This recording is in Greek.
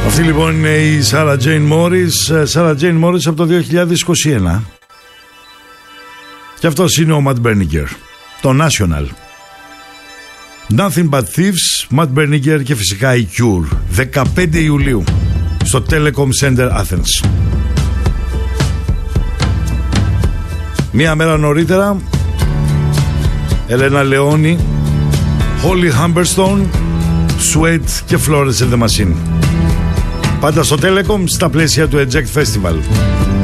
Αυτή λοιπόν είναι η Sarah Jane Morris. Sarah Jane Morris από το 2021. Και αυτός είναι ο Matt Berninger, το National. Nothing But Thieves, Matt Berninger και φυσικά η Cure. 15 Ιουλίου στο Telecom Center Athens. Μία μέρα νωρίτερα, Ελένα Λεόνι, Holly Humberstone, Sweat και Florence and the Machine. Πάντα στο Telecom στα πλαίσια του Eject Festival.